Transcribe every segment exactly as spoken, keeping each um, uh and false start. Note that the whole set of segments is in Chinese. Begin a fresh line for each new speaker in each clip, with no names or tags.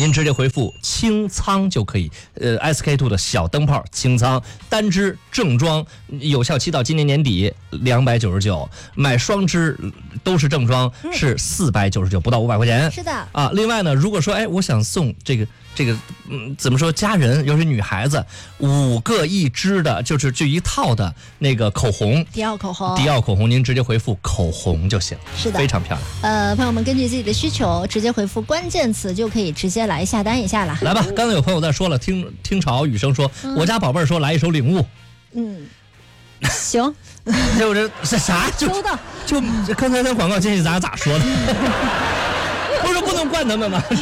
您直接回复清仓就可以。呃 S K two 的小灯泡清仓，单支正装，有效期到今年年底，两百九十九，买双支都是正装，嗯、是四百九十九，不到五百块钱。
是的
啊。另外呢，如果说哎，我想送这个这个嗯，怎么说，家人尤其女孩子，五个一支的，就是就一套的那个口红，
迪奥口红，
迪奥口红，您直接回复口红就行。
是的，
非常漂亮。
呃，朋友们根据自己的需求，直接回复关键词就可以直接来下单一下了。
来吧，刚才有朋友在说了，听听潮雨声说，嗯、我家宝贝儿说来一首领悟。
嗯，行。
就这这啥就
收到。
就刚才那广告建议咱俩咋说的？不是不能惯他们吗？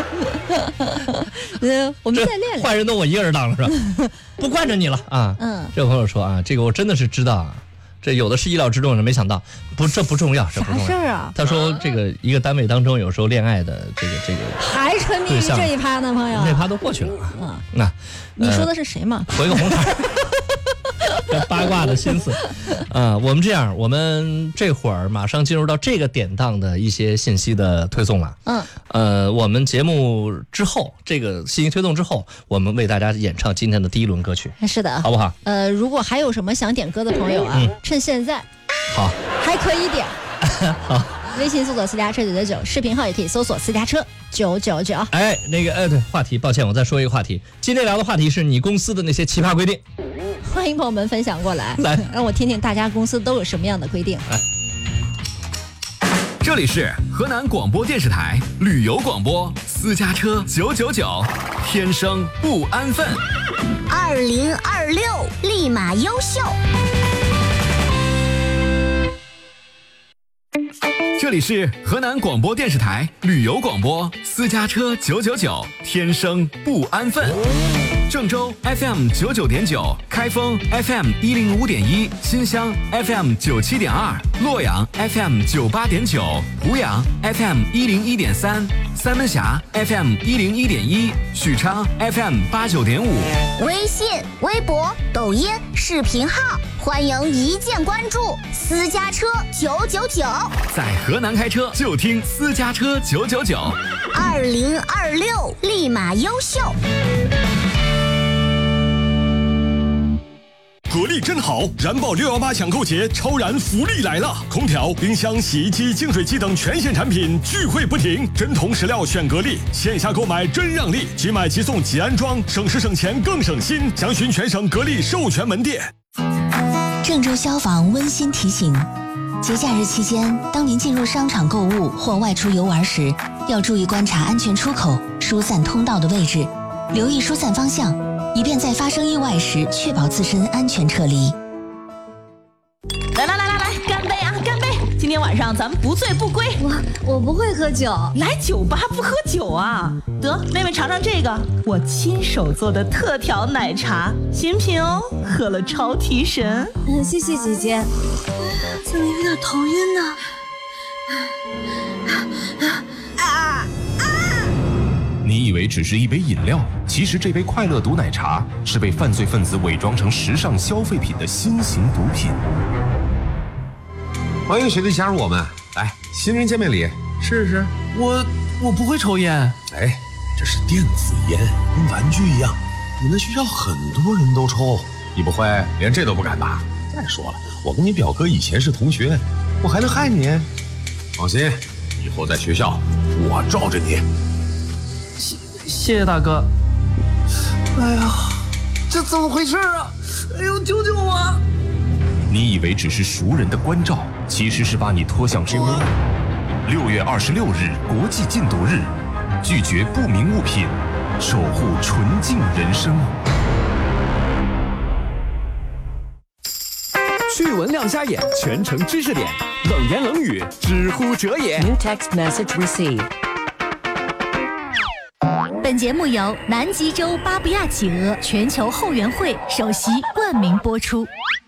呃，我们再练练。
坏人都我一个人当了是吧？不惯着你了啊。嗯。这位朋友说啊，这个我真的是知道啊。这有的是意料之中的，没想到，不，这不重要，这不重要。
啥事儿啊？
他说这个一个单位当中，有时候恋爱的这个这个
还沉迷于这一趴呢，朋友。
那趴都过去了啊。嗯，那、呃、
你说的是谁嘛？
回个红牌。八卦的心思，啊、呃，我们这样，我们这会儿马上进入到这个典当的一些信息的推送了。嗯，呃，我们节目之后，这个信息推送之后，我们为大家演唱今天的第一轮歌曲。
是的，
好不好？
呃，如果还有什么想点歌的朋友啊，嗯、趁现在，
好，
还可以点。
好。
微信搜索私家车九九九，视频号也可以搜索私家车九九九。
哎，那个，呃，对，话题，抱歉，我再说一个话题。今天聊的话题是你公司的那些奇葩规定。
欢迎朋友们分享过来，
来，
让我听听大家公司都有什么样的规定。
来，
这里是河南广播电视台旅游广播，私家车九九九，天生不安分。
二零二六立马优秀。
这里是河南广播电视台旅游广播，私家车九九九，天生不安分。郑州 F M 九九点九，开封 F M 一零五点一，新乡 F M 九七点二，洛阳 F M 九八点九，湖阳 F M 一零一点三，三门峡 F M 一零一点一，许昌 F M 八九点五。
微信、微博、抖音、视频号，欢迎一键关注私家车九九九。
在河南开车就听私家车九九九。
二零二六立马优秀。
格力真好，燃爆六一八抢购节超燃福利来了！空调、冰箱、洗衣机、净水机等全线产品聚会不停，真铜实料选格力，线下购买真让利，即买即送即安装，省时省钱更省心。详询全省格力授权门店。
郑州消防温馨提醒：节假日期间，当您进入商场购物或外出游玩时，要注意观察安全出口、疏散通道的位置，留意疏散方向，以便在发生意外时确保自身安全撤离。
来来来来来，干杯啊，干杯！今天晚上咱们不醉不归。
我我不会喝酒，
来酒吧不喝酒啊？得，妹妹尝尝这个，我亲手做的特调奶茶，新品哦，喝了超提神。
嗯，谢谢姐姐。怎么有点头晕呢？
啊啊！你以为只是一杯饮料，其实这杯快乐毒奶茶是被犯罪分子伪装成时尚消费品的新型毒品。
欢迎学弟加入我们，来，新人见面礼，试试。
我我不会抽烟。
哎，这是电子烟，跟玩具一样，你们学校很多人都抽，你不会连这都不敢吧？再说了，我跟你表哥以前是同学，我还能害你？放心，以后在学校我罩着你。
谢谢谢大哥。哎呀，这怎么回事啊？哎呦，救救我！
你以为只是熟人的关照，其实是把你拖向深渊。六月二十六日国际禁毒日，拒绝不明物品，守护纯净人生。
趣闻亮瞎眼，全程知识点，冷言冷语，知乎者也。
New text message received。
本节目由南极洲巴布亚企鹅全球后援会首席冠名播出。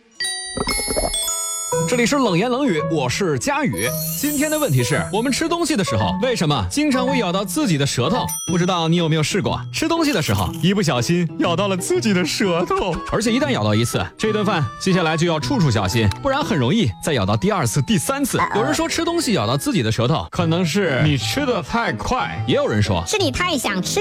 这里是冷言冷语，我是佳宇。今天的问题是，我们吃东西的时候，为什么经常会咬到自己的舌头？不知道你有没有试过，吃东西的时候一不小心咬到了自己的舌头，而且一旦咬到一次，这顿饭接下来就要处处小心，不然很容易再咬到第二次、第三次。有人说吃东西咬到自己的舌头，可能是你吃的太快，也有人说
是你太想吃